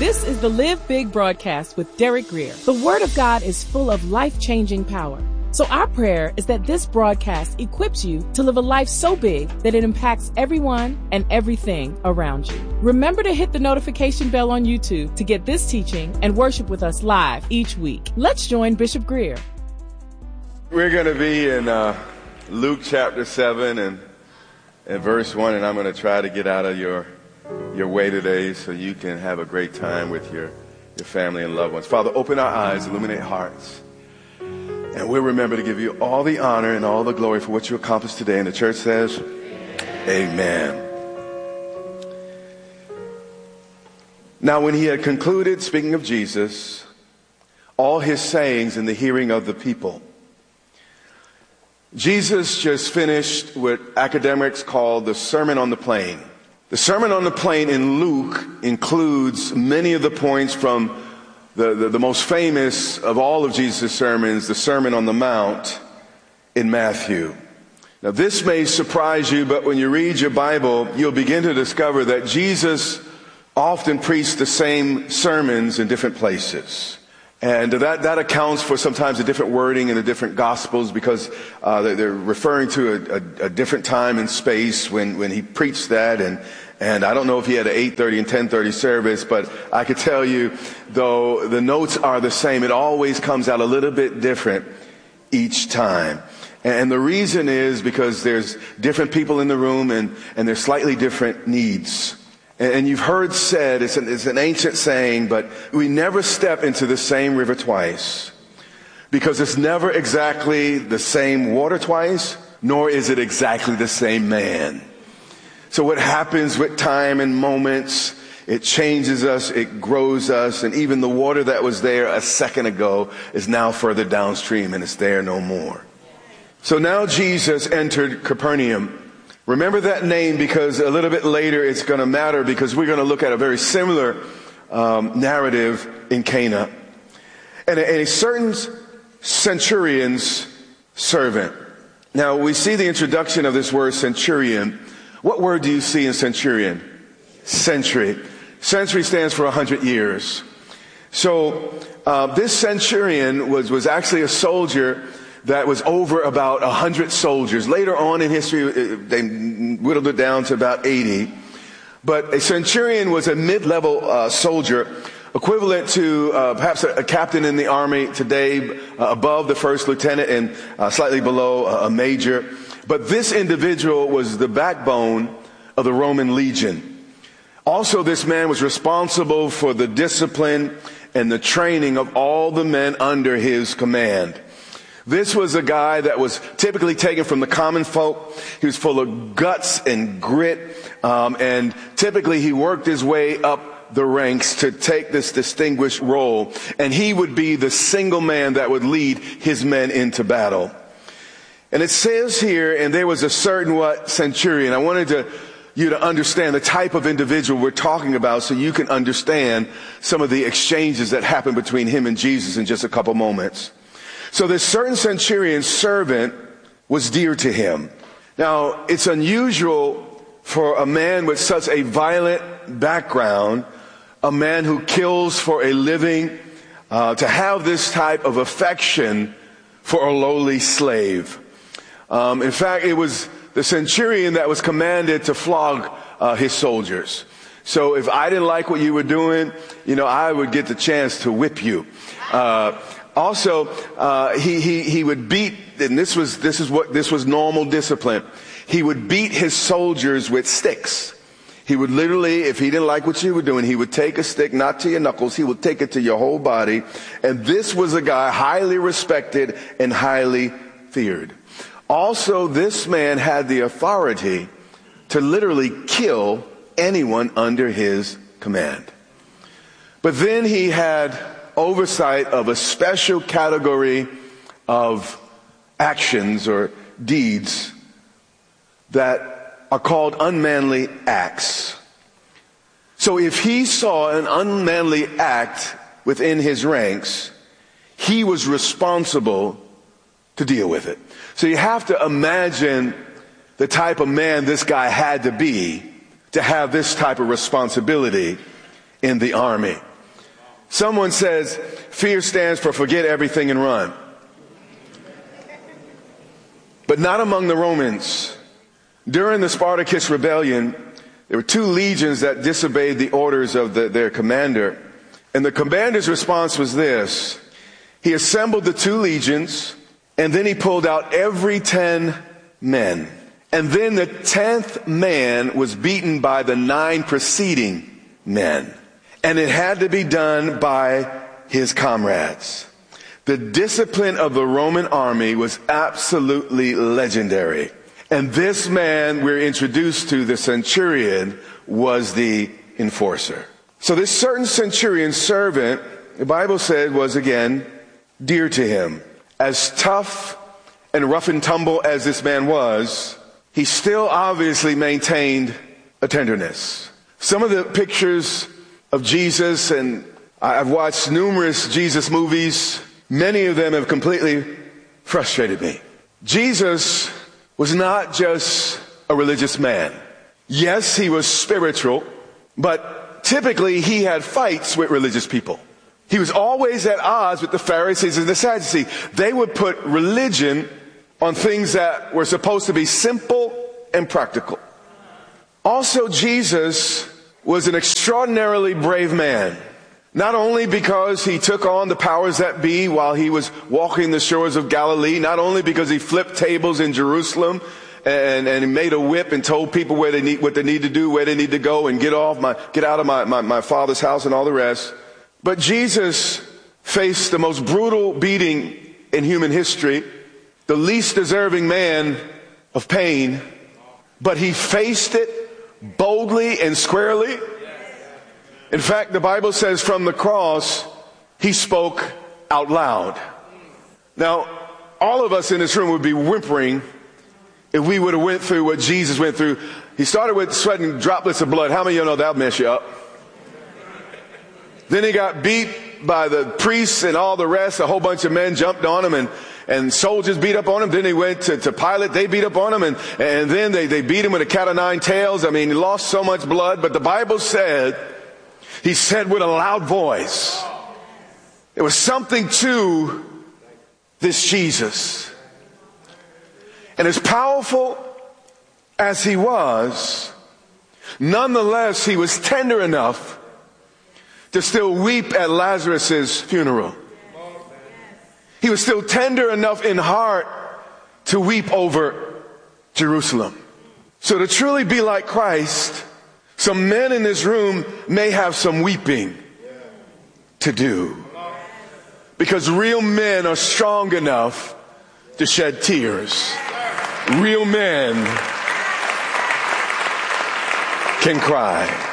This is the Live Big broadcast with Derek Grier. The Word of God is full of life-changing power. So our prayer is that this broadcast equips you to live a life so big that it impacts everyone and everything around you. Remember to hit the notification bell on YouTube to get this teaching and worship with us live each week. Let's join Bishop Grier. We're going to be in Luke chapter 7 and verse 1, and I'm going to try to get out of your way today so you can have a great time with your family and loved ones. Father, open our eyes, illuminate hearts, and we'll remember to give you all the honor and all the glory for what you accomplished today. And the church says, Amen. Now, when he had concluded speaking of Jesus, all his sayings in the hearing of the people, Jesus just finished what academics call the Sermon on the Plain. The Sermon on the Plain in Luke includes many of the points from the most famous of all of Jesus' sermons, the Sermon on the Mount in Matthew. Now, this may surprise you, but when you read your Bible, you'll begin to discover that Jesus often preached the same sermons in different places. And that accounts for sometimes a different wording in the different Gospels because they're referring to a different time and space when he preached that. And I don't know if he had an 8:30 and 10:30 service, but I could tell you, though the notes are the same, it always comes out a little bit different each time. And the reason is because there's different people in the room and there's slightly different needs. And you've heard said, it's an ancient saying, but we never step into the same river twice because it's never exactly the same water twice, nor is it exactly the same man. So what happens with time and moments, it changes us, it grows us, and even the water that was there a second ago is now further downstream and it's there no more. So now Jesus entered Capernaum. Remember that name because a little bit later it's going to matter because we're going to look at a very similar narrative in Cana. And a certain centurion's servant. Now we see the introduction of this word centurion. What word do you see in centurion? Century. Century stands for 100 years. So this centurion was actually a soldier that was over about 100 soldiers. Later on in history, they whittled it down to about 80. But a centurion was a mid-level soldier, equivalent to perhaps a captain in the army today, above the first lieutenant and slightly below a major. But this individual was the backbone of the Roman legion. Also, this man was responsible for the discipline and the training of all the men under his command. This was a guy that was typically taken from the common folk. He was full of guts and grit, and typically he worked his way up the ranks to take this distinguished role, and he would be the single man that would lead his men into battle. And it says here, and there was a certain centurion. I wanted you to understand the type of individual we're talking about so you can understand some of the exchanges that happened between him and Jesus in just a couple moments. So this certain centurion's servant was dear to him. Now, it's unusual for a man with such a violent background, a man who kills for a living, to have this type of affection for a lowly slave. In fact, it was the centurion that was commanded to flog his soldiers. So if I didn't like what you were doing, I would get the chance to whip you. Also, he would beat, and this was normal discipline. He would beat his soldiers with sticks. He would literally, if he didn't like what you were doing, he would take a stick, not to your knuckles, he would take it to your whole body. And this was a guy highly respected and highly feared. Also, this man had the authority to literally kill anyone under his command. But then he had oversight of a special category of actions or deeds that are called unmanly acts. So if he saw an unmanly act within his ranks, he was responsible to deal with it. So you have to imagine the type of man this guy had to be to have this type of responsibility in the army. Someone says fear stands for forget everything and run. But not among the Romans. During the Spartacus rebellion, there were 2 legions that disobeyed the orders of their commander. And the commander's response was this. He assembled the 2 legions, and then he pulled out every 10 men. And then the 10th man was beaten by the 9 preceding men. And it had to be done by his comrades. The discipline of the Roman army was absolutely legendary. And this man we're introduced to, the centurion, was the enforcer. So this certain centurion servant, the Bible said, was again dear to him. As tough and rough and tumble as this man was, he still obviously maintained a tenderness. Some of the pictures of Jesus, and I've watched numerous Jesus movies, many of them have completely frustrated me. Jesus was not just a religious man. Yes, he was spiritual, but typically he had fights with religious people. He was always at odds with the Pharisees and the Sadducees. They would put religion on things that were supposed to be simple and practical. Also, Jesus was an extraordinarily brave man. Not only because he took on the powers that be while he was walking the shores of Galilee, not only because he flipped tables in Jerusalem and he made a whip and told people what they need to do, where they need to go and get out of my Father's house and all the rest. But Jesus faced the most brutal beating in human history, the least deserving man of pain, but he faced it boldly and squarely. In fact, the Bible says from the cross, he spoke out loud. Now, all of us in this room would be whimpering if we would have went through what Jesus went through. He started with sweating droplets of blood. How many of you know that'll mess you up? Then he got beat by the priests and all the rest. A whole bunch of men jumped on him and soldiers beat up on him. Then he went to Pilate. They beat up on him. And then they beat him with a cat o' nine tails. I mean, he lost so much blood. But the Bible said, he said with a loud voice, there was something to this Jesus. And as powerful as he was, nonetheless, he was tender enough to still weep at Lazarus' funeral. He was still tender enough in heart to weep over Jerusalem. So to truly be like Christ, some men in this room may have some weeping to do. Because real men are strong enough to shed tears. Real men can cry.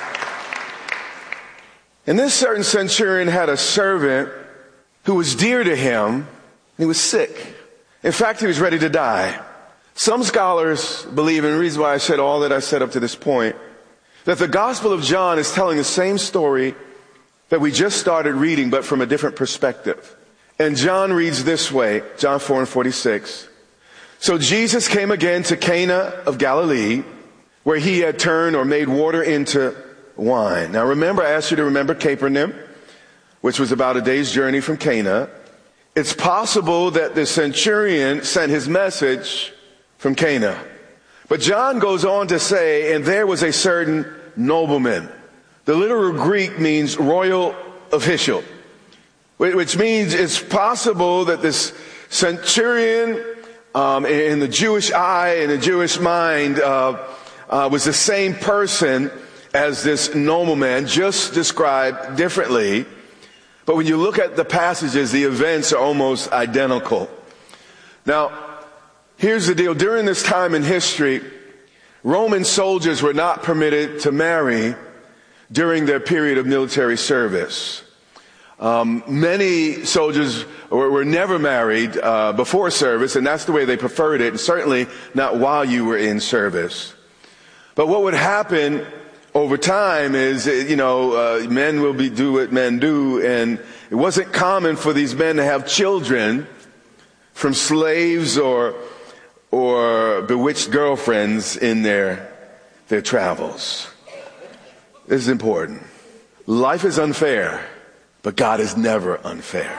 And this certain centurion had a servant who was dear to him, and he was sick. In fact, he was ready to die. Some scholars believe, and the reason why I said all that I said up to this point, that the Gospel of John is telling the same story that we just started reading, but from a different perspective. And John reads this way, John 4:46. So Jesus came again to Cana of Galilee, where he had turned or made water into wine. Now remember, I asked you to remember Capernaum, which was about a day's journey from Cana. It's possible that the centurion sent his message from Cana. But John goes on to say, and there was a certain nobleman. The literal Greek means royal official, which means it's possible that this centurion, in the Jewish eye, in the Jewish mind, was the same person as this nobleman, just described differently. But when you look at the passages, the events are almost identical. Now, here's the deal. During this time in history, Roman soldiers were not permitted to marry during their period of military service. Many soldiers were never married before service, and that's the way they preferred it, and certainly not while you were in service. But what would happen over time is, men will do what men do, and it wasn't common for these men to have children from slaves or bewitched girlfriends in their travels. This is important. Life is unfair. but God is never unfair.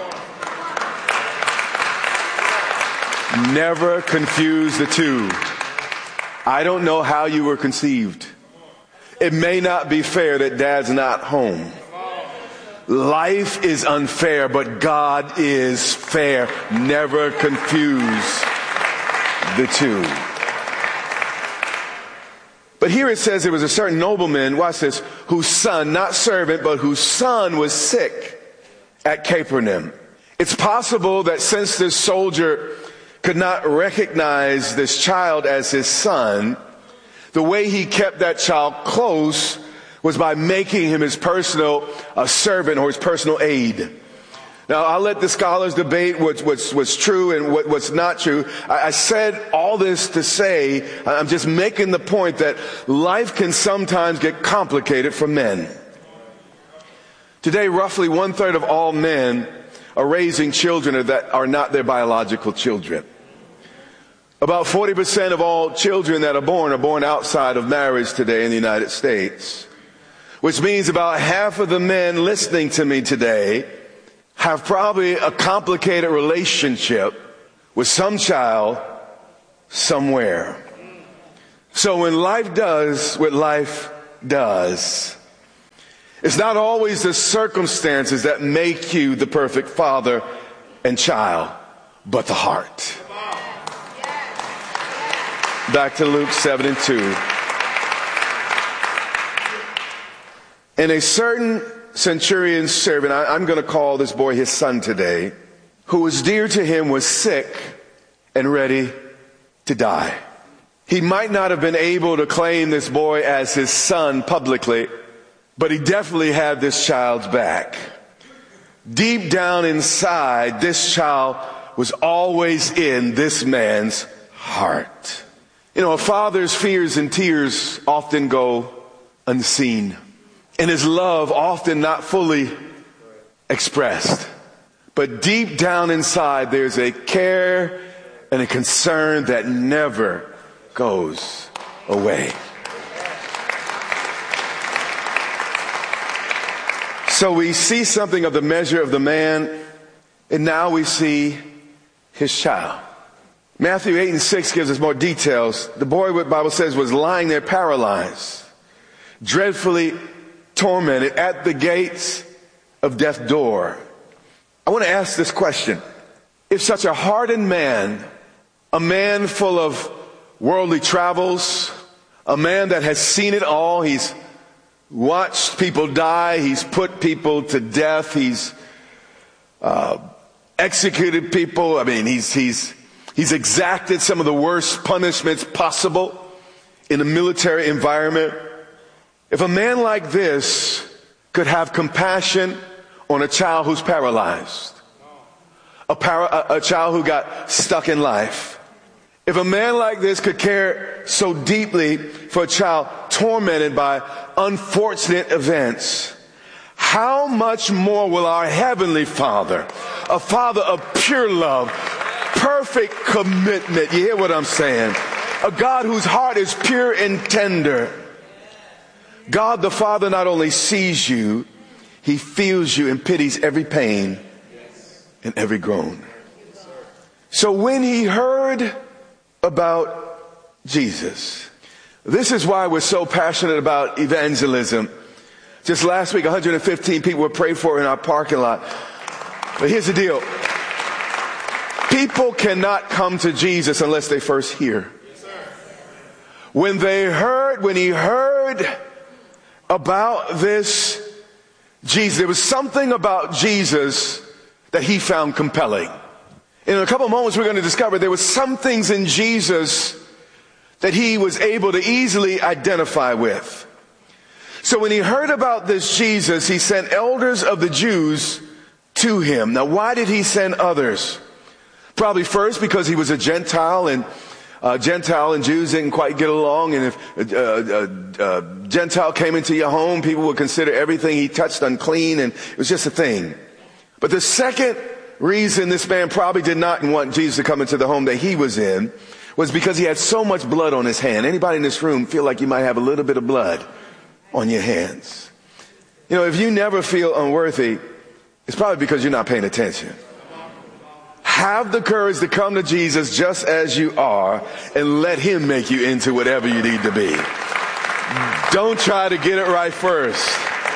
Never confuse the two. I don't know how you were conceived. It may not be fair that dad's not home. Life is unfair, but God is fair. Never confuse the two. But here it says there was a certain nobleman, watch this, whose son, not servant, but whose son was sick at Capernaum. It's possible that since this soldier could not recognize this child as his son, the way he kept that child close was by making him his personal servant or his personal aide. Now, I'll let the scholars debate what's true and what's not true. I said all this to say, I'm just making the point that life can sometimes get complicated for men. Today, roughly 1/3 of all men are raising children that are not their biological children. About 40% of all children that are born outside of marriage today in the United States, which means about half of the men listening to me today have probably a complicated relationship with some child somewhere. So when life does what life does, it's not always the circumstances that make you the perfect father and child, but the heart. Back to Luke 7:2. And a certain centurion's servant, I'm going to call this boy his son today, who was dear to him, was sick and ready to die. He might not have been able to claim this boy as his son publicly, but he definitely had this child's back. Deep down inside, this child was always in this man's heart. You know, a father's fears and tears often go unseen, and his love often not fully expressed. But deep down inside, there's a care and a concern that never goes away. So we see something of the measure of the man, and now we see his child. Matthew 8:6 gives us more details. The boy, what the Bible says, was lying there paralyzed, dreadfully tormented at the gates of death's door. I want to ask this question. If such a hardened man, a man full of worldly travels, a man that has seen it all, he's watched people die, he's put people to death, he's executed people, I mean, he's exacted some of the worst punishments possible in a military environment. If a man like this could have compassion on a child who's paralyzed, a child who got stuck in life, if a man like this could care so deeply for a child tormented by unfortunate events, how much more will our Heavenly Father, a Father of pure love, perfect commitment, you hear what I'm saying, a God whose heart is pure and tender, God the Father not only sees you, He feels you and pities every pain and every groan. So when He heard about Jesus, this is why we're so passionate about evangelism. Just last week, 115 people were prayed for in our parking lot. But here's the deal. People cannot come to Jesus unless they first hear. When he heard about this Jesus, there was something about Jesus that he found compelling. In a couple of moments, we're going to discover there were some things in Jesus that he was able to easily identify with. So when he heard about this Jesus, he sent elders of the Jews to him. Now, why did he send others? Probably first because he was a Gentile, and Gentile and Jews didn't quite get along. And if a Gentile came into your home, people would consider everything he touched unclean, and it was just a thing. But the second reason this man probably did not want Jesus to come into the home that he was in was because he had so much blood on his hand. Anybody in this room feel like you might have a little bit of blood on your hands? You know, if you never feel unworthy, It's probably because you're not paying attention. Have the courage to come to Jesus just as you are and let him make you into whatever you need to be. Don't try to get it right first.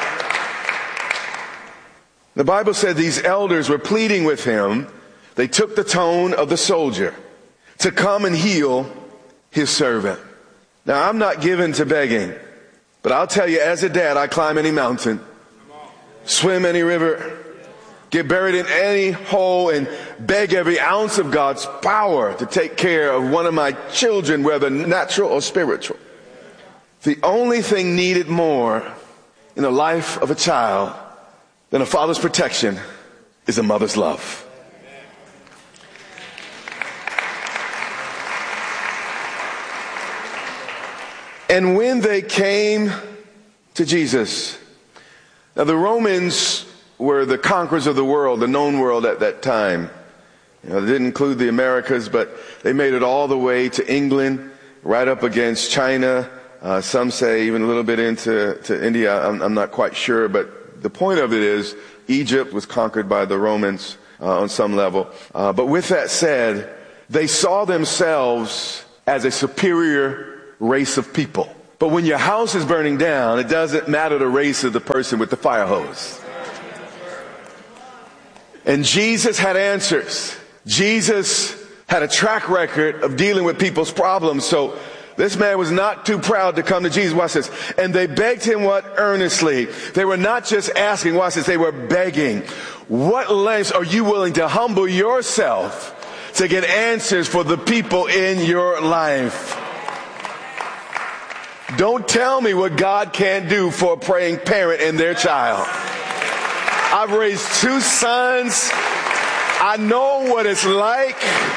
The Bible said these elders were pleading with him. They took the tone of the soldier to come and heal his servant. Now, I'm not given to begging, but I'll tell you, as a dad, I climb any mountain, swim any river, get buried in any hole, and beg every ounce of God's power to take care of one of my children, whether natural or spiritual. The only thing needed more in the life of a child than a father's protection is a mother's love. And when they came to Jesus, now the Romans were the conquerors of the world, the known world at that time. They didn't include the Americas, but they made it all the way to England, right up against China. Some say even a little bit into India. I'm not quite sure, but the point of it is Egypt was conquered by the Romans on some level. But with that said, they saw themselves as a superior race of people. But when your house is burning down, it doesn't matter the race of the person with the fire hose. And Jesus had answers. Jesus had a track record of dealing with people's problems. So this man was not too proud to come to Jesus. Watch this. And they begged him what? Earnestly. They were not just asking. Watch this. They were begging. What lengths are you willing to humble yourself to get answers for the people in your life? Don't tell me what God can't do for a praying parent and their child. I've raised 2 sons. I know what it's like.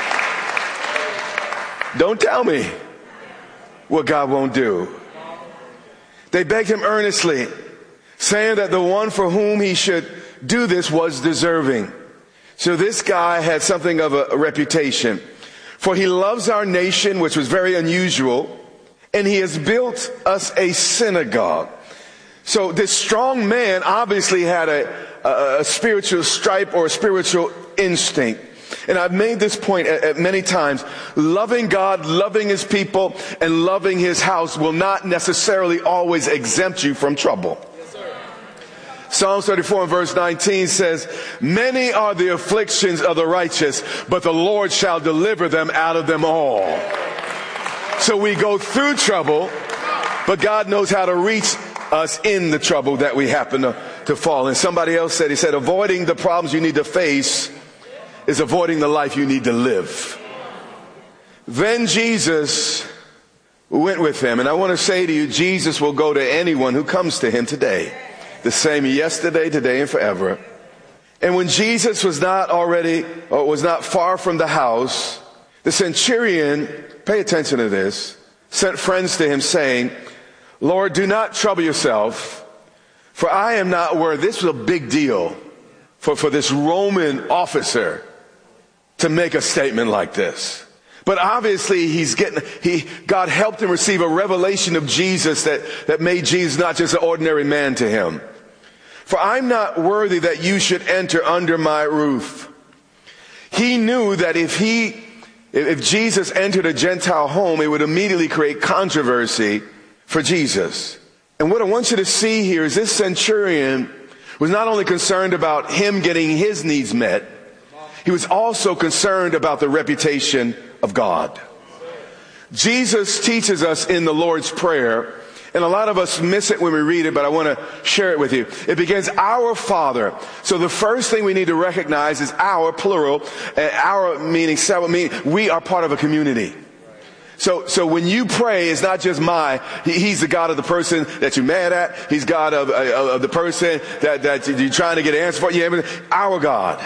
Don't tell me what God won't do. They begged him earnestly, saying that the one for whom he should do this was deserving. So this guy had something of a reputation. For he loves our nation, which was very unusual, and he has built us a synagogue. So this strong man obviously had a spiritual stripe or a spiritual instinct. And I've made this point at many times. Loving God, loving his people, and loving his house will not necessarily always exempt you from trouble. Yes, sir. Psalms 34 and verse 19 says, many are the afflictions of the righteous, but the Lord shall deliver them out of them all. So we go through trouble, but God knows how to reach us in the trouble that we happen to fall in. Somebody else said, he said, avoiding the problems you need to face is avoiding the life you need to live. Then Jesus went with him. And I want to say to you, Jesus will go to anyone who comes to him today. The same yesterday, today, and forever. And when Jesus was not far from the house, the centurion, pay attention to this, sent friends to him saying, Lord, do not trouble yourself, for I am not worthy. This was a big deal for this Roman officer to make a statement like this. But obviously God helped him receive a revelation of Jesus that made Jesus not just an ordinary man to him. For I'm not worthy that you should enter under my roof. He knew that if Jesus entered a Gentile home, it would immediately create controversy for Jesus. And what I want you to see here is this centurion was not only concerned about him getting his needs met, he was also concerned about the reputation of God. Jesus teaches us in the Lord's Prayer, and a lot of us miss it when we read it, but I want to share it with you. It begins, our Father. So the first thing we need to recognize is our, plural, our meaning several, meaning we are part of a community. So when you pray, it's not just he's the God of the person that you're mad at. He's God of the person that you're trying to get an answer for. Yeah, our God.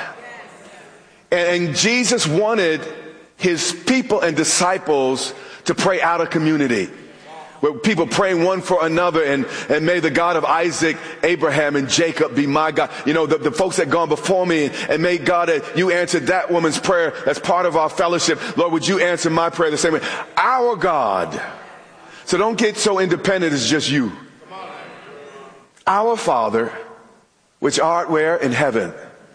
And Jesus wanted his people and disciples to pray out of community, where people pray one for another, and may the God of Isaac, Abraham, and Jacob be my God. You know, the folks that gone before me, and may God, you answered that woman's prayer. That's part of our fellowship. Lord, would you answer my prayer the same way? Our God. So don't get so independent it's just you. Our Father, which art where? In heaven.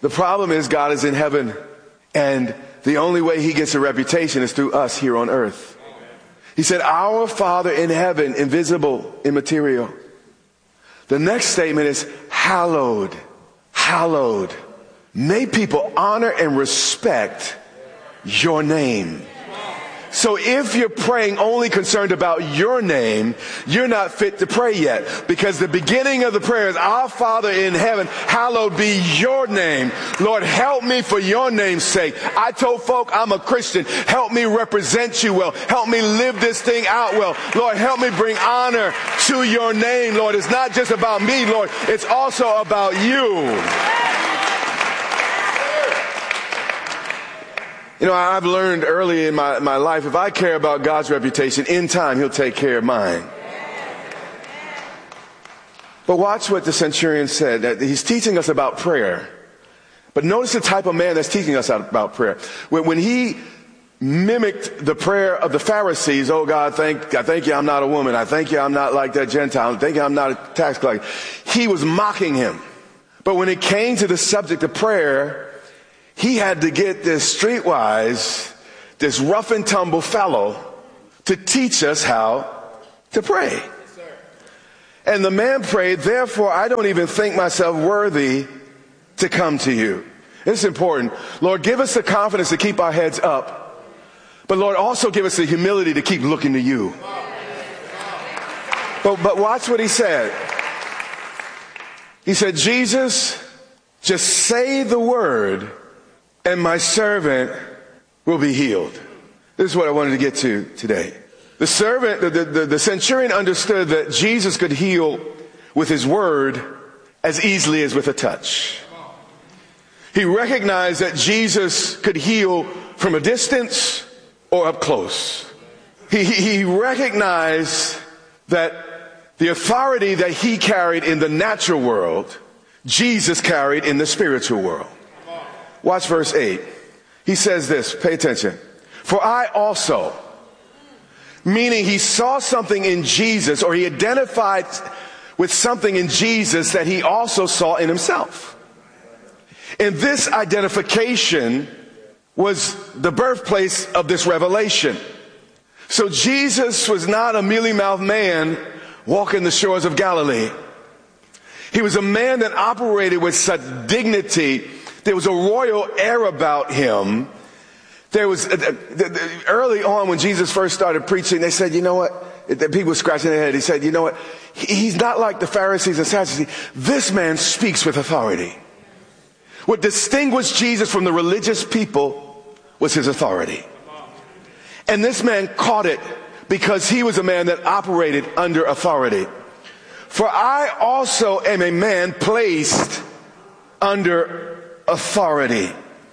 The problem is God is in heaven, and the only way he gets a reputation is through us here on earth. He said, our Father in heaven, invisible, immaterial. The next statement is hallowed, hallowed. May people honor and respect your name. So if you're praying only concerned about your name, you're not fit to pray yet. Because the beginning of the prayer is, our Father in heaven, hallowed be your name. Lord, help me for your name's sake. I told folk I'm a Christian. Help me represent you well. Help me live this thing out well. Lord, help me bring honor to your name, Lord. It's not just about me, Lord. It's also about you. You know, I've learned early in my life, if I care about God's reputation, in time, he'll take care of mine. But watch what the centurion said. That he's teaching us about prayer. But notice the type of man that's teaching us about prayer. When he mimicked the prayer of the Pharisees, oh God, I thank you I'm not a woman. I thank you I'm not like that Gentile. I thank you I'm not a tax collector. He was mocking him. But when it came to the subject of prayer, he had to get this streetwise, this rough and tumble fellow to teach us how to pray. Yes, sir. And the man prayed, therefore I don't even think myself worthy to come to you. It's important. Lord, give us the confidence to keep our heads up. But Lord, also give us the humility to keep looking to you. But watch what he said. He said, Jesus, just say the word and my servant will be healed. This is what I wanted to get to today. The servant, the centurion understood that Jesus could heal with his word as easily as with a touch. He recognized that Jesus could heal from a distance or up close. He recognized that the authority that he carried in the natural world, Jesus carried in the spiritual world. Watch verse 8. He says this, pay attention. For I also, meaning he saw something in Jesus, or he identified with something in Jesus that he also saw in himself. And this identification was the birthplace of this revelation. So Jesus was not a mealy-mouthed man walking the shores of Galilee. He was a man that operated with such dignity. There was a royal air about him. There was, early on when Jesus first started preaching, they said, you know what? People were scratching their head. He said, you know what? He's not like the Pharisees and Sadducees. This man speaks with authority. What distinguished Jesus from the religious people was his authority. And this man caught it because he was a man that operated under authority. For I also am a man placed under authority.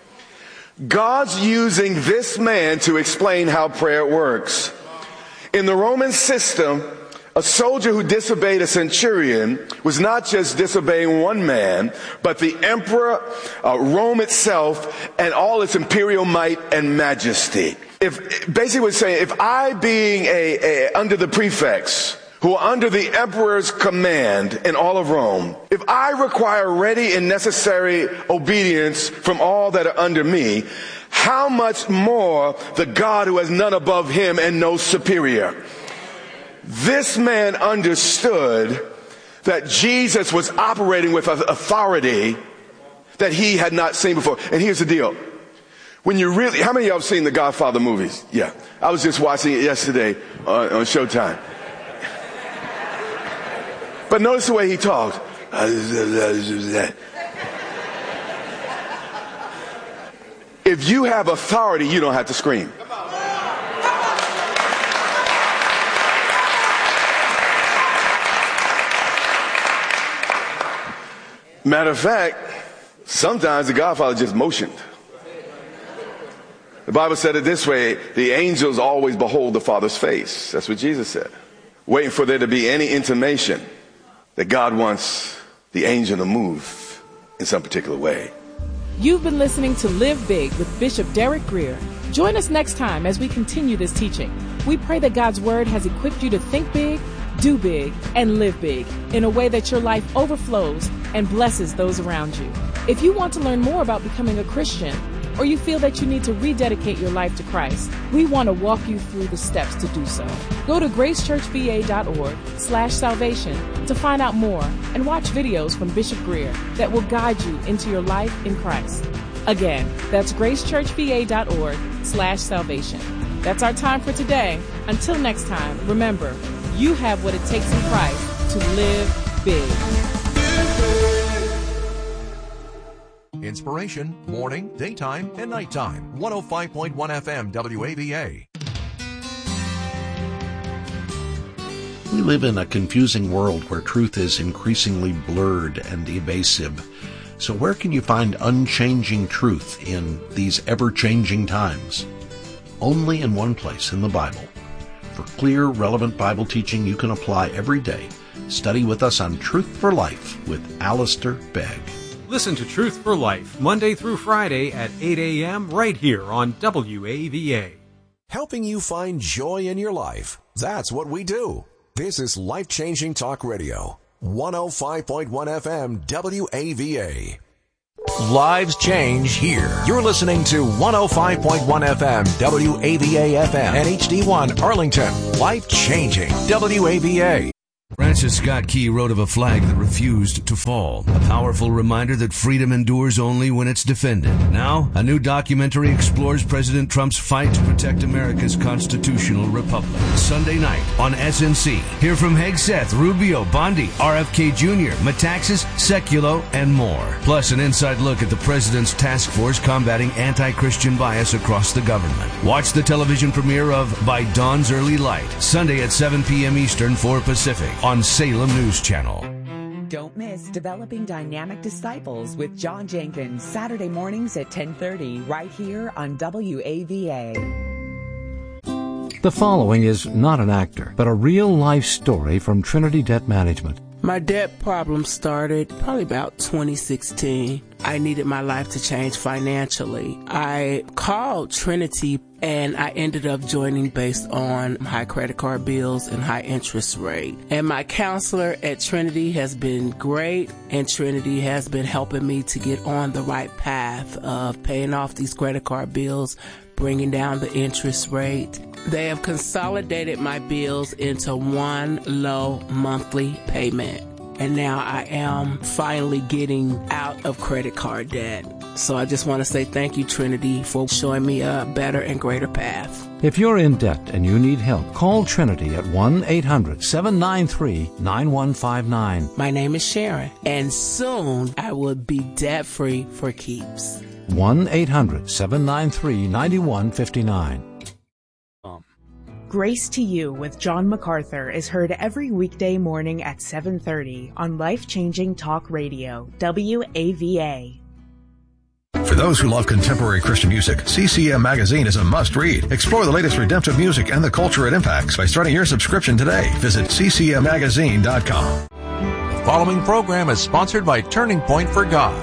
God's using this man to explain how prayer works. In the Roman system, a soldier who disobeyed a centurion was not just disobeying one man, but the emperor, Rome itself, and all its imperial might and majesty. Basically what's saying, if I being under the prefects, who are under the emperor's command in all of Rome, if I require ready and necessary obedience from all that are under me, how much more the God who has none above him and no superior? This man understood that Jesus was operating with authority that he had not seen before. And here's the deal. When you really, how many of y'all have seen the Godfather movies? Yeah. I was just watching it yesterday on Showtime. But notice the way he talks. If you have authority, you don't have to scream. Matter of fact, sometimes the Godfather just motioned. The Bible said it this way, the angels always behold the Father's face. That's what Jesus said. Waiting for there to be any intimation that God wants the angel to move in some particular way. You've been listening to Live Big with Bishop Derek Grier. Join us next time as we continue this teaching. We pray that God's word has equipped you to think big, do big, and live big in a way that your life overflows and blesses those around you. If you want to learn more about becoming a Christian, or you feel that you need to rededicate your life to Christ, we want to walk you through the steps to do so. Go to gracechurchva.org/salvation to find out more and watch videos from Bishop Greer that will guide you into your life in Christ. Again, that's gracechurchva.org/salvation. That's our time for today. Until next time, remember, you have what it takes in Christ to live big. Inspiration, morning, daytime, and nighttime. 105.1 FM WAVA. We live in a confusing world where truth is increasingly blurred and evasive. So where can you find unchanging truth in these ever-changing times? Only in one place, in the Bible. For clear, relevant Bible teaching you can apply every day, study with us on Truth for Life with Alistair Begg. Listen to Truth for Life, Monday through Friday at 8 a.m. right here on WAVA. Helping you find joy in your life. That's what we do. This is Life-Changing Talk Radio. 105.1 FM WAVA. Lives change here. You're listening to 105.1 FM WAVA FM and HD1 Arlington. Life-changing WAVA. Francis Scott Key wrote of a flag that refused to fall, a powerful reminder that freedom endures only when it's defended. Now, a new documentary explores President Trump's fight to protect America's constitutional republic. Sunday night on SNC. Hear from Hegseth, Rubio, Bondi, RFK Jr., Metaxas, Sekulow, and more. Plus, an inside look at the president's task force combating anti-Christian bias across the government. Watch the television premiere of By Dawn's Early Light, Sunday at 7 p.m. Eastern, 4 Pacific, on Salem News Channel. Don't miss Developing Dynamic Disciples with John Jenkins, Saturday mornings at 10:30, right here on WAVA. The following is not an actor, but a real-life story from Trinity Debt Management. My debt problem started probably about 2016. I needed my life to change financially. I called Trinity and I ended up joining based on high credit card bills and high interest rate. And my counselor at Trinity has been great, and Trinity has been helping me to get on the right path of paying off these credit card bills, bringing down the interest rate. They have consolidated my bills into one low monthly payment. And now I am finally getting out of credit card debt. So I just want to say thank you, Trinity, for showing me a better and greater path. If you're in debt and you need help, call Trinity at 1-800-793-9159. My name is Sharon, and soon I will be debt-free for keeps. 1-800-793-9159. Grace to You with John MacArthur is heard every weekday morning at 7:30 on Life-Changing Talk Radio, WAVA. For those who love contemporary Christian music, CCM Magazine is a must-read. Explore the latest redemptive music and the culture it impacts by starting your subscription today. Visit ccmmagazine.com. The following program is sponsored by Turning Point for God.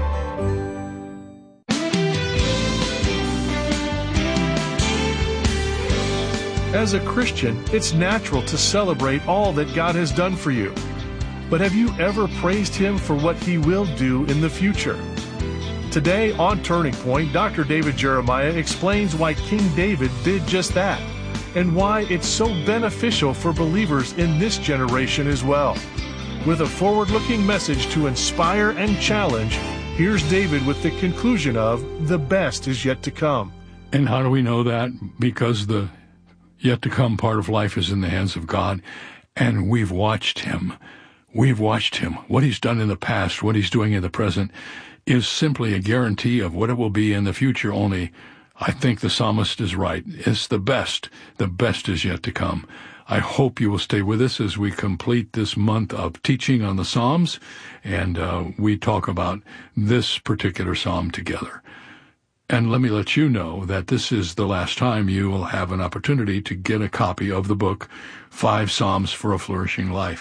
As a Christian, it's natural to celebrate all that God has done for you. But have you ever praised Him for what He will do in the future? Today on Turning Point, Dr. David Jeremiah explains why King David did just that, and why it's so beneficial for believers in this generation as well. With a forward-looking message to inspire and challenge, here's David with the conclusion of The Best Is Yet to Come. And how do we know that? Because the yet to come part of life is in the hands of God, and we've watched Him. We've watched Him. What He's done in the past, what He's doing in the present, is simply a guarantee of what it will be in the future. Only, I think the psalmist is right. It's the best. The best is yet to come. I hope you will stay with us as we complete this month of teaching on the Psalms, and we talk about this particular psalm together. And let me let you know that this is the last time you will have an opportunity to get a copy of the book, 5 Psalms for a Flourishing Life.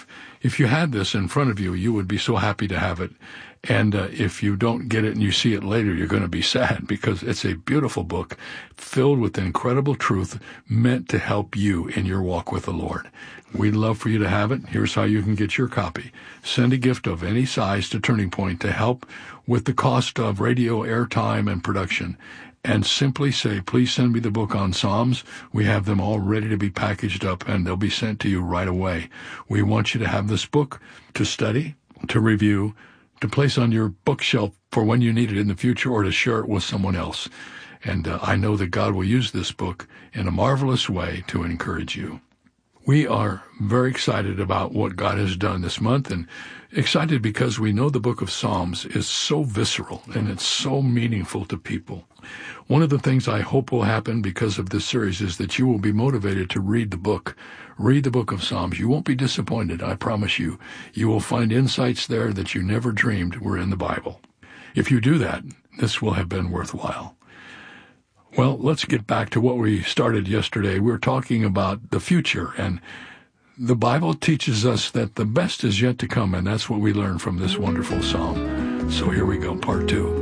If you had this in front of you, you would be so happy to have it. And if you don't get it and you see it later, you're going to be sad, because it's a beautiful book filled with incredible truth meant to help you in your walk with the Lord. We'd love for you to have it. Here's how you can get your copy. Send a gift of any size to Turning Point to help with the cost of radio airtime and production. And simply say, please send me the book on Psalms. We have them all ready to be packaged up, and they'll be sent to you right away. We want you to have this book to study, to review, to place on your bookshelf for when you need it in the future, or to share it with someone else. And I know that God will use this book in a marvelous way to encourage you. We are very excited about what God has done this month, and excited because we know the book of Psalms is so visceral and it's so meaningful to people. One of the things I hope will happen because of this series is that you will be motivated to read the book. Read the book of Psalms. You won't be disappointed, I promise you. You will find insights there that you never dreamed were in the Bible. If you do that, this will have been worthwhile. Well, let's get back to what we started yesterday. We were talking about the future, and the Bible teaches us that the best is yet to come, and that's what we learn from this wonderful psalm. So here we go, part 2.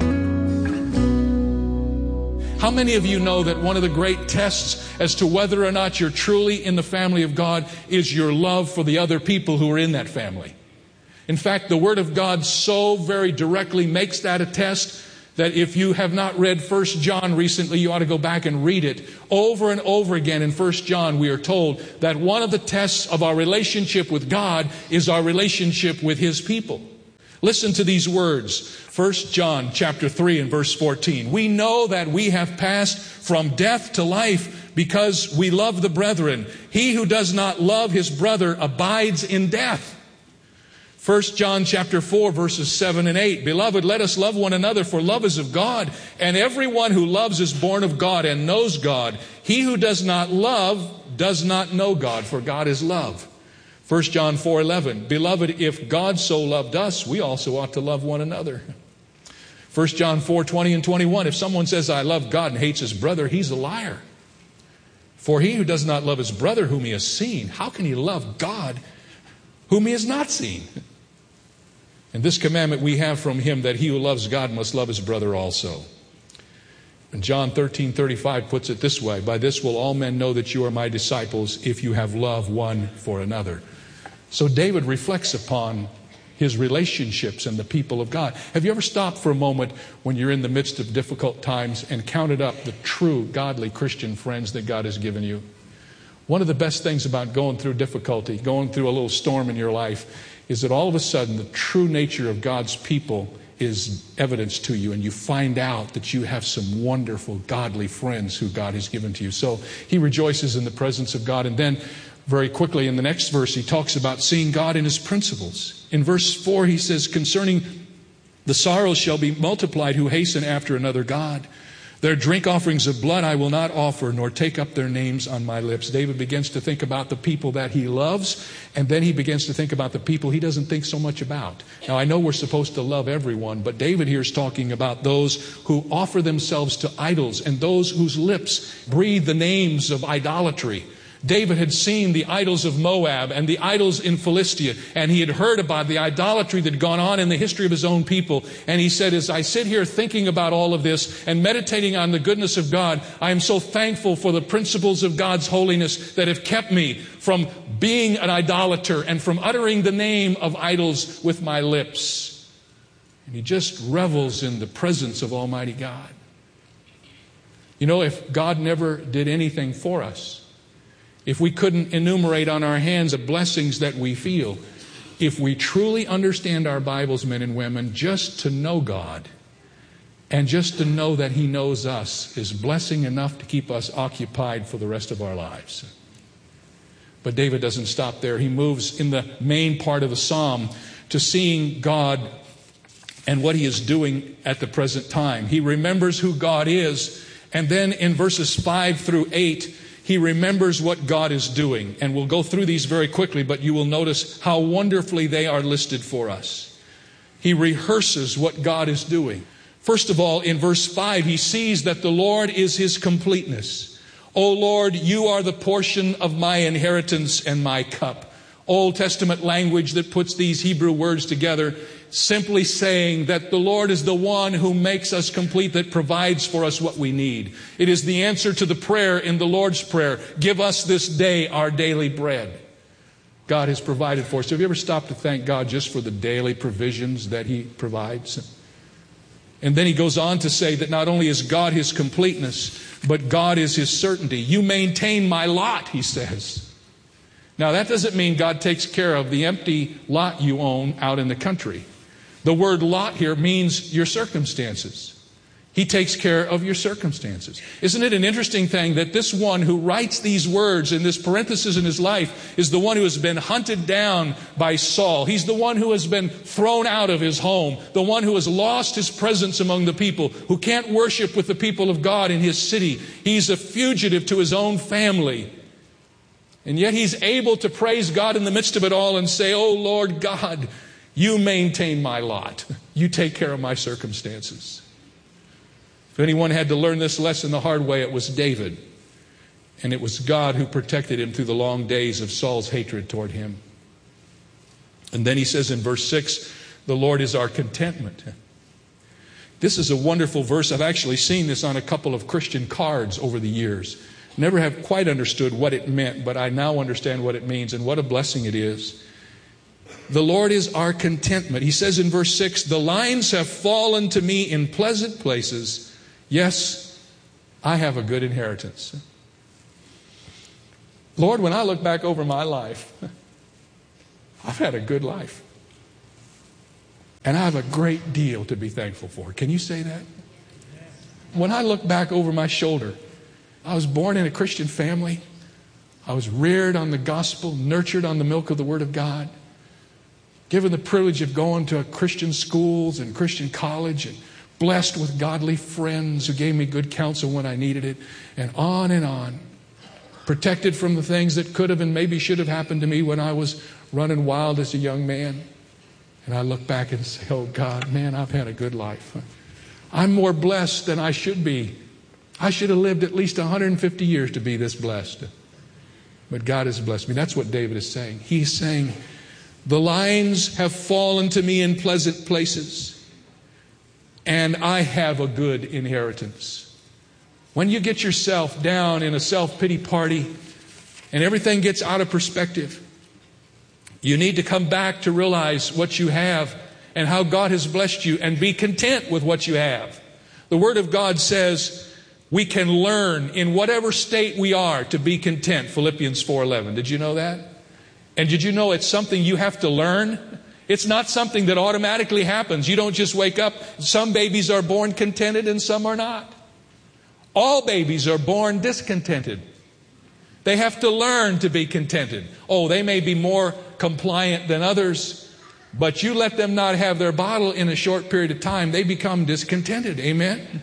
How many of you know that one of the great tests as to whether or not you're truly in the family of God is your love for the other people who are in that family? In fact, the Word of God so very directly makes that a test that if you have not read 1 John recently, you ought to go back and read it. Over and over again in 1 John, we are told that one of the tests of our relationship with God is our relationship with His people. Listen to these words. 1 John chapter 3 and verse 14. We know that we have passed from death to life because we love the brethren. He who does not love his brother abides in death. 1 John chapter 4 verses 7 and 8. Beloved, let us love one another, for love is of God, and everyone who loves is born of God and knows God. He who does not love does not know God, for God is love. 1 John 4:11. Beloved, if God so loved us, we also ought to love one another. 1 John 4:20 and 21. If someone says, I love God, and hates his brother, he's a liar. For he who does not love his brother whom he has seen, how can he love God whom he has not seen? And this commandment we have from him, that he who loves God must love his brother also. And John 13:35 puts it this way. By this will all men know that you are my disciples, if you have love one for another. So David reflects upon his relationships and the people of God. Have you ever stopped for a moment when you're in the midst of difficult times and counted up the true, godly Christian friends that God has given you? One of the best things about going through difficulty, going through a little storm in your life, is that all of a sudden the true nature of God's people is evidenced to you, and you find out that you have some wonderful, godly friends who God has given to you. So he rejoices in the presence of God. And then very quickly in the next verse, he talks about seeing God in his principles. In verse 4, he says, concerning the sorrows shall be multiplied who hasten after another God. Their drink offerings of blood I will not offer, nor take up their names on my lips. David begins to think about the people that he loves, and then he begins to think about the people he doesn't think so much about. Now, I know we're supposed to love everyone, but David here is talking about those who offer themselves to idols and those whose lips breathe the names of idolatry. David had seen the idols of Moab and the idols in Philistia, and he had heard about the idolatry that had gone on in the history of his own people. And he said, as I sit here thinking about all of this and meditating on the goodness of God, I am so thankful for the principles of God's holiness that have kept me from being an idolater and from uttering the name of idols with my lips. And he just revels in the presence of Almighty God. You know, if God never did anything for us, if we couldn't enumerate on our hands the blessings that we feel, if we truly understand our Bibles, men and women, just to know God and just to know that He knows us is blessing enough to keep us occupied for the rest of our lives. But David doesn't stop there. He moves in the main part of the psalm to seeing God and what He is doing at the present time. He remembers who God is, and then in verses 5 through 8, he remembers what God is doing. And we'll go through these very quickly, but you will notice how wonderfully they are listed for us. He rehearses what God is doing. First of all, in verse 5, he sees that the Lord is his completeness. O Lord, you are the portion of my inheritance and my cup. Old Testament language that puts these Hebrew words together, simply saying that the Lord is the one who makes us complete, that provides for us what we need. It is the answer to the prayer in the Lord's Prayer, give us this day our daily bread. God has provided for us. Have you ever stopped to thank God just for the daily provisions that He provides? And then he goes on to say that not only is God His completeness, but God is His certainty. You maintain my lot, He says. Now that doesn't mean God takes care of the empty lot you own out in the country. The word lot here means your circumstances. He takes care of your circumstances. Isn't it an interesting thing that this one who writes these words in this parenthesis in his life is the one who has been hunted down by Saul. He's the one who has been thrown out of his home, the one who has lost his presence among the people, who can't worship with the people of God in his city. He's a fugitive to his own family. And yet he's able to praise God in the midst of it all and say, oh Lord God, you maintain my lot. You take care of my circumstances. If anyone had to learn this lesson the hard way, it was David. And it was God who protected him through the long days of Saul's hatred toward him. And then he says in verse 6, the Lord is our contentment. This is a wonderful verse. I've actually seen this on a couple of Christian cards over the years. Never have quite understood what it meant, but I now understand what it means and what a blessing it is. The Lord is our contentment. He says in verse 6, the lines have fallen to me in pleasant places. Yes, I have a good inheritance. Lord, when I look back over my life, I've had a good life. And I have a great deal to be thankful for. Can you say that? When I look back over my shoulder, I was born in a Christian family. I was reared on the gospel, nurtured on the milk of the Word of God, given the privilege of going to Christian schools and Christian college, and blessed with godly friends who gave me good counsel when I needed it, and on and on. Protected from the things that could have and maybe should have happened to me when I was running wild as a young man. And I look back and say, oh God, man, I've had a good life. I'm more blessed than I should be. I should have lived at least 150 years to be this blessed. But God has blessed me. That's what David is saying. He's saying, the lines have fallen to me in pleasant places, and I have a good inheritance. When you get yourself down in a self-pity party and everything gets out of perspective, you need to come back to realize what you have and how God has blessed you and be content with what you have. The Word of God says we can learn in whatever state we are to be content. Philippians 4:11. Did you know that? And did you know it's something you have to learn? It's not something that automatically happens. You don't just wake up. Some babies are born contented and some are not. All babies are born discontented. They have to learn to be contented. Oh, they may be more compliant than others, but you let them not have their bottle in a short period of time, they become discontented. Amen?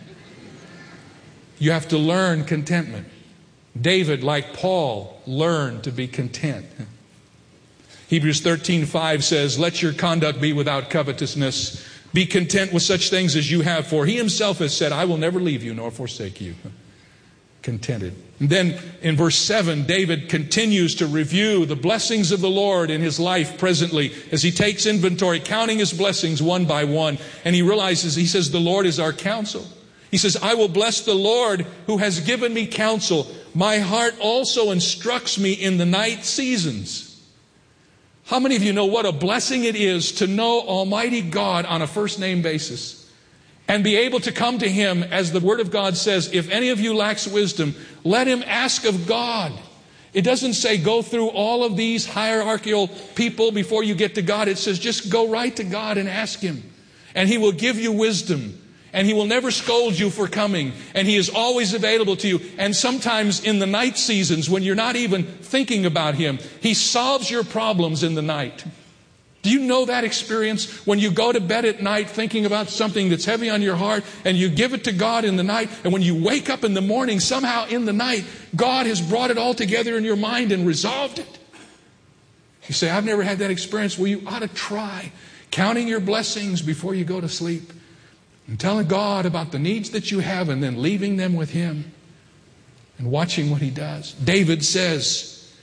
You have to learn contentment. David, like Paul, learned to be content. Hebrews 13:5 says, let your conduct be without covetousness. Be content with such things as you have, for He Himself has said, I will never leave you nor forsake you. Contented. And then in verse 7, David continues to review the blessings of the Lord in his life presently as he takes inventory, counting his blessings one by one. And he realizes, he says, the Lord is our counsel. He says, I will bless the Lord who has given me counsel. My heart also instructs me in the night seasons. How many of you know what a blessing it is to know Almighty God on a first name basis and be able to come to Him, as the Word of God says, if any of you lacks wisdom, let him ask of God. It doesn't say go through all of these hierarchical people before you get to God. It says just go right to God and ask Him. And He will give you wisdom. And He will never scold you for coming. And He is always available to you. And sometimes in the night seasons when you're not even thinking about Him, He solves your problems in the night. Do you know that experience? When you go to bed at night thinking about something that's heavy on your heart and you give it to God in the night, and when you wake up in the morning, somehow in the night, God has brought it all together in your mind and resolved it. You say, I've never had that experience. Well, you ought to try counting your blessings before you go to sleep and telling God about the needs that you have and then leaving them with Him and watching what He does. David says,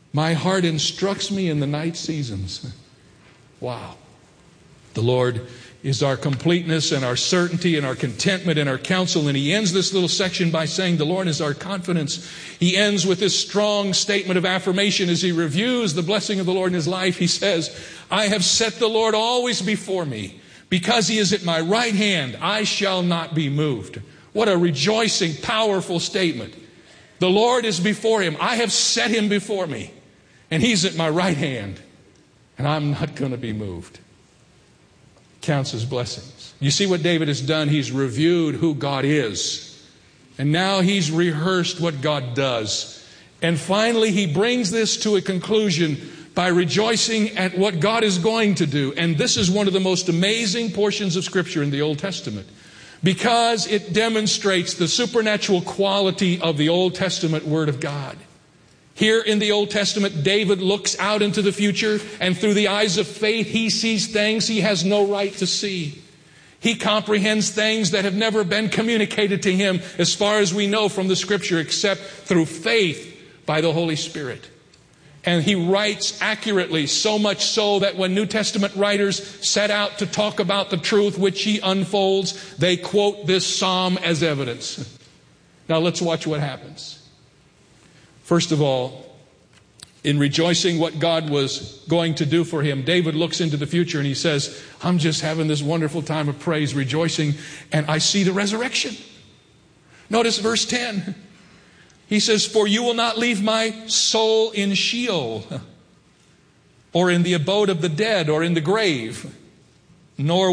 My heart instructs me in the night seasons. Wow. The Lord is our completeness and our certainty and our contentment and our counsel. And he ends this little section by saying the Lord is our confidence. He ends with this strong statement of affirmation as he reviews the blessing of the Lord in his life. He says, I have set the Lord always before me. Because he is at my right hand, I shall not be moved. What a rejoicing, powerful statement. The Lord is before him. I have set him before me. And he's at my right hand. And I'm not going to be moved. Counts his blessings. You see what David has done? He's reviewed who God is. And now he's rehearsed what God does. And finally he brings this to a conclusion by rejoicing at what God is going to do. And this is one of the most amazing portions of Scripture in the Old Testament, because it demonstrates the supernatural quality of the Old Testament Word of God. Here in the Old Testament, David looks out into the future, and through the eyes of faith, he sees things he has no right to see. He comprehends things that have never been communicated to him, as far as we know from the Scripture, except through faith by the Holy Spirit. And he writes accurately, so much so that when New Testament writers set out to talk about the truth which he unfolds, they quote this psalm as evidence. Now let's watch what happens. First of all, in rejoicing what God was going to do for him, David looks into the future and he says, I'm just having this wonderful time of praise, rejoicing, and I see the resurrection. Notice verse 10. He says, for you will not leave my soul in Sheol, or in the abode of the dead, or in the grave, nor